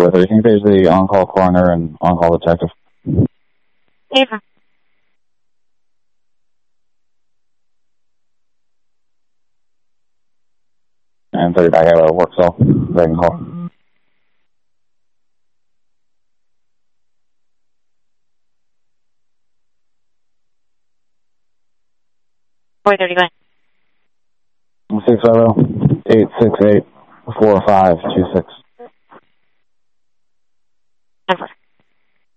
430. Can you page the on-call coroner and on-call detective? Ava. And 30 back out of work cell. They can call. 430, go ahead. 650-868-4526. 10-4.